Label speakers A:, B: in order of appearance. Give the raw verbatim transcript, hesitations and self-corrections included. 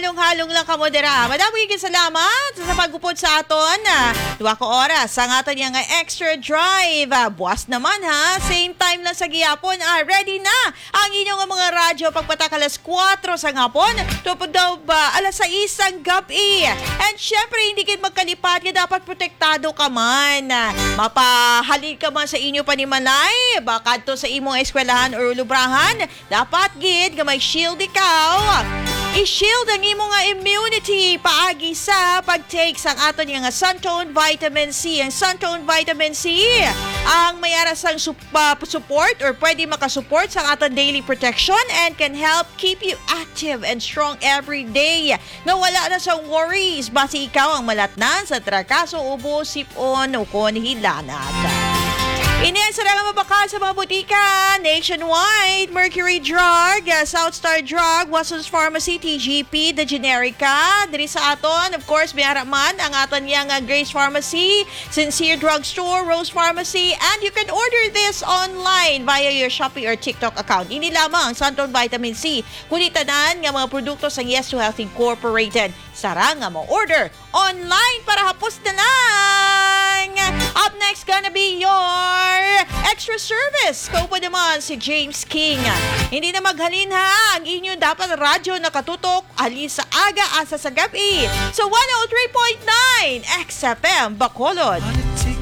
A: halong-halong lang kamodera. Madami higit salamat sa pagupod sa aton. Dua ko oras ang aton yung extra drive. Buwas naman ha. Same time lang sa gihapon. Ah, ready na ang inyong mga radyo pagpatak alas kwatro sa ngapon. Tupod daw ba alas sais ang gabi. And syempre hindi kin magkalipat nga dapat protektado ka man. Mapahalin ka man sa inyo panimalay. Baka to sa imong eskwelahan or lubrahan. Dapat gid nga may shield ikaw. I-shield ang imo nga immunity paagi sa pag-take sang aton nga Suntone Vitamin C. Ang Suntone Vitamin C ang mayara sang sup- uh, support or pwede makasupport sa aton daily protection and can help keep you active and strong every day. Nga wala na sa worries basi ikaw ang malatnan sa trakaso, ubo, sipon o kon hilanat. Iniasa na nga mabakal sa mga butika nationwide. Mercury Drug, South Star Drug, Watson's Pharmacy, T G P, The Generica. Diri sa aton, of course, may haraman ang aton yang Grace Pharmacy, Sincere Drugstore, Rose Pharmacy, and you can order this online via your Shopee or TikTok account. Ini lamang Suntone Vitamin C. Kunitanan nga mga produkto sa Yes to Health Incorporated. Sara nga mo order online para hapos na lang. Up next gonna be your extra service. Kaupo naman si James King. Hindi na maghalin ha. Ang inyong dapat radyo nakatutok alin sa aga asa sa gabi. So one oh three point nine X F M Bacolod.